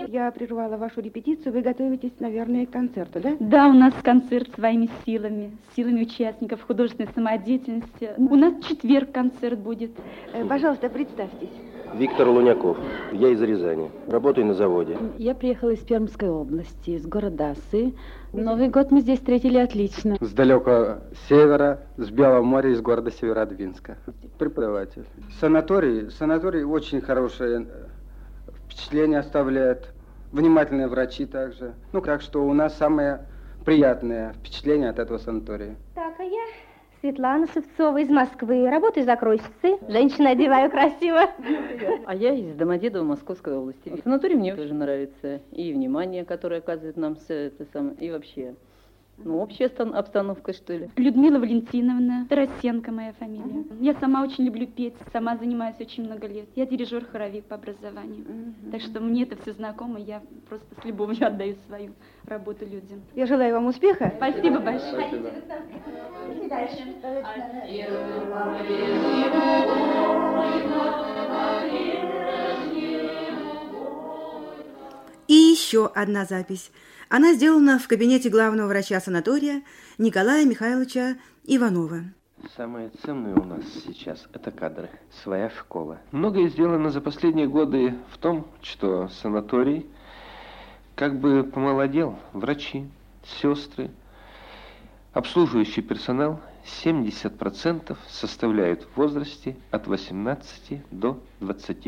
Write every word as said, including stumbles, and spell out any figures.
я прервала вашу репетицию. Вы готовитесь, наверное, к концерту, да? Да, у нас концерт своими силами, силами участников художественной самодеятельности. У нас в четверг концерт будет. Э, пожалуйста, представьтесь. Виктор Луняков. Я из Рязани. Работаю на заводе. Я приехала из Пермской области, из города Асы. Новый год мы здесь встретили отлично. С далекого севера, с Белого моря, из города Северодвинска. Преподаватель. Санаторий. Санаторий очень хорошее впечатление оставляет. Внимательные врачи также. Ну, так что у нас самое приятное впечатление от этого санатория. Так, а я Светлана Шевцова из Москвы. Работаю закройщицей. Женщина одеваю красиво. А я из Домодедово Московской области. Санаторий мне тоже нравится. И внимание, которое оказывает нам все это самое, и вообще. Ну, общая обстановка, что ли. Людмила Валентиновна Тарасенко моя фамилия. Я сама очень люблю петь, сама занимаюсь очень много лет. Я дирижер-хоровик по образованию. Так что мне это все знакомо, я просто с любовью отдаю свою работу людям. Я желаю вам успеха. Спасибо большое. Спасибо. И еще одна запись. Она сделана в кабинете главного врача санатория Николая Михайловича Иванова. Самое ценное у нас сейчас – это кадры, своя школа. Многое сделано за последние годы в том, что санаторий как бы помолодел. Врачи, сестры, обслуживающий персонал семьдесят процентов составляют в возрасте от восемнадцати до двадцати.